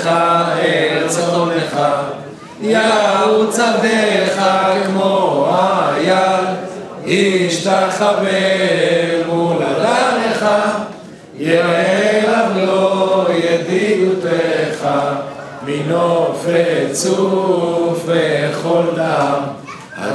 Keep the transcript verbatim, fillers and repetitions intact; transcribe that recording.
לך אל צאנך, ירוץ עבדיך כמו אייל, ישתחווה מול אדניך, יראה אליו לו ידידותך, מנופת צוף וכל דם.